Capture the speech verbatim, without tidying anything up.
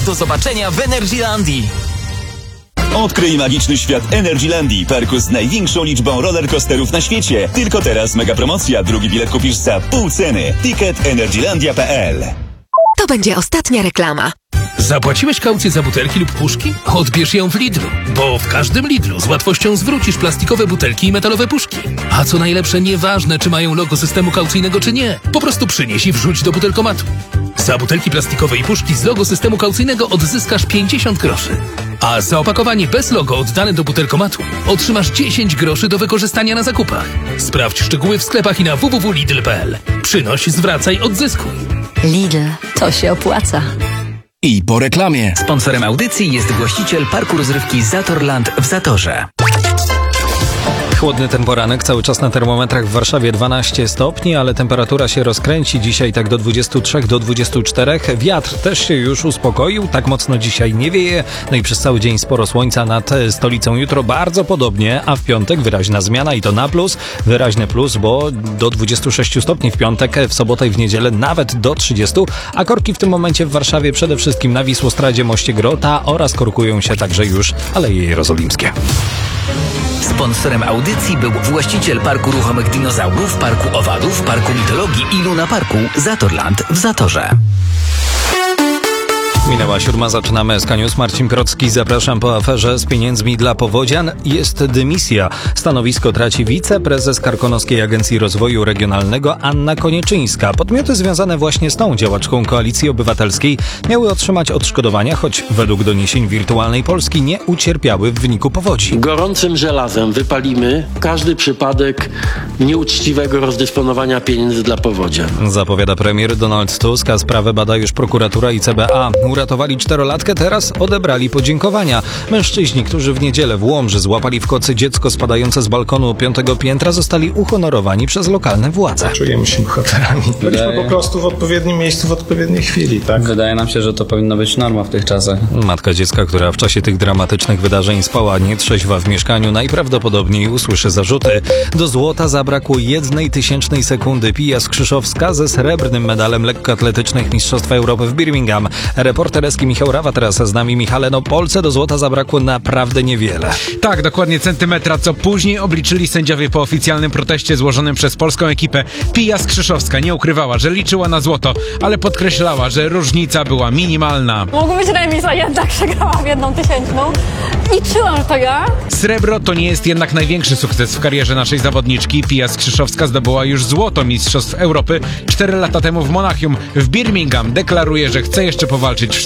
Do zobaczenia w Energylandii. Odkryj magiczny świat Energylandii, parku z największą liczbą rollercoasterów na świecie. Tylko teraz mega promocja, drugi bilet kupisz za pół ceny. Ticket energylandia kropka p l. To będzie ostatnia reklama. Zapłaciłeś kaucję za butelki lub puszki? Odbierz ją w Lidlu, bo w każdym Lidlu z łatwością zwrócisz plastikowe butelki i metalowe puszki. A co najlepsze, nieważne czy mają logo systemu kaucyjnego czy nie, po prostu przynieś i wrzuć do butelkomatu. Za butelki plastikowe i puszki z logo systemu kaucyjnego odzyskasz pięćdziesiąt groszy. A za opakowanie bez logo oddane do butelkomatu otrzymasz dziesięć groszy do wykorzystania na zakupach. Sprawdź szczegóły w sklepach i na w w w kropka lidl kropka p l. Przynoś, zwracaj, odzyskuj. Lidl, to się opłaca. I po reklamie. Sponsorem audycji jest właściciel parku rozrywki Zatorland w Zatorze. Chłodny ten poranek, cały czas na termometrach w Warszawie dwanaście stopni, ale temperatura się rozkręci dzisiaj tak do dwudziestu trzech do dwudziestu czterech. Wiatr też się już uspokoił, tak mocno dzisiaj nie wieje. No i przez cały dzień sporo słońca nad stolicą. Jutro bardzo podobnie, a w piątek wyraźna zmiana i to na plus. Wyraźny plus, bo do dwudziestu sześciu stopni w piątek, w sobotę i w niedzielę nawet do trzydziestu. A korki w tym momencie w Warszawie przede wszystkim na Wisłostradzie, moście Grota oraz korkują się także już Aleje Jerozolimskie. Sponsorem audycji był właściciel parku ruchomych dinozaurów, parku owadów, parku mitologii i Luna Parku Zatorland w Zatorze. Minęła siódma, zaczynamy S K News. Marcin Krocki, zapraszam. Po aferze z pieniędzmi dla powodzian jest dymisja. Stanowisko traci wiceprezes Karkonoskiej Agencji Rozwoju Regionalnego Anna Konieczyńska. Podmioty związane właśnie z tą działaczką Koalicji Obywatelskiej miały otrzymać odszkodowania, choć według doniesień Wirtualnej Polski nie ucierpiały w wyniku powodzi. Gorącym żelazem wypalimy każdy przypadek nieuczciwego rozdysponowania pieniędzy dla powodzian. Zapowiada premier Donald Tusk, a sprawę bada już prokuratura i C B A. Uratowali czterolatkę, teraz odebrali podziękowania. Mężczyźni, którzy w niedzielę w Łomży złapali w kocy dziecko spadające z balkonu piątego piętra, zostali uhonorowani przez lokalne władze. Czujemy się bohaterami. Byliśmy po prostu w odpowiednim miejscu w odpowiedniej chwili, tak? Wydaje nam się, że to powinno być norma w tych czasach. Matka dziecka, która w czasie tych dramatycznych wydarzeń spała nietrzeźwa w mieszkaniu, najprawdopodobniej usłyszy zarzuty. Do złota zabrakło jednej tysięcznej sekundy. Pia Skrzyszowska ze srebrnym medalem lekkoatletycznych Mistrzostw Europy w Birmingham. Reporter Eski Michał Rawa teraz z nami. Michale, no Polsce do złota zabrakło naprawdę niewiele. Tak, dokładnie centymetra, co później obliczyli sędziowie po oficjalnym proteście złożonym przez polską ekipę. Pia Skrzyszowska nie ukrywała, że liczyła na złoto, ale podkreślała, że różnica była minimalna. Mogło być remis, a jednak przegrałam jedną tysięczną. Liczyłam, że to ja. Srebro to nie jest jednak największy sukces w karierze naszej zawodniczki. Pia Skrzyszowska zdobyła już złoto Mistrzostw Europy cztery lata temu w Monachium. W Birmingham deklaruje, że chce jeszcze powalczyć w